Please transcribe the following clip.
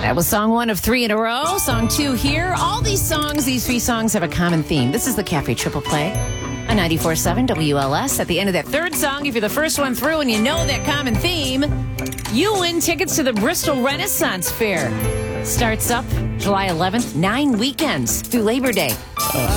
That was song 1 of 3 in a row. Song 2 here. All these 3 songs have a common theme. This is the Cafe Triple Play on 94.7 WLS. At the end of that third song, if you're the first one through and you know that common theme, you win tickets to the Bristol Renaissance Fair. Starts up July 11th, 9 weekends through Labor Day.